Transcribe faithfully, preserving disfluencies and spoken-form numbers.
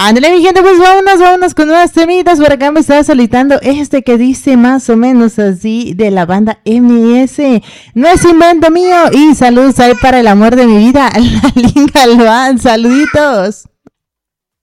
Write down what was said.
Ándale, mi gente, pues vámonos, vámonos con nuevas temitas. Por acá me estaba solicitando este que dice más o menos así de la banda M S. No es invento mío. Y saludos ahí para el amor de mi vida, la Linda Loan. Saluditos.